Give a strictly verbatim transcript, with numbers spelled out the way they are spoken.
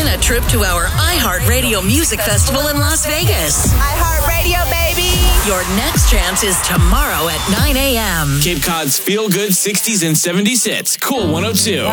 a trip to our iHeartRadio Music Festival in Las Vegas. iHeartRadio, baby! Your next chance is tomorrow at nine a.m. Cape Cod's feel-good sixties and seventies hits. Cool one oh two.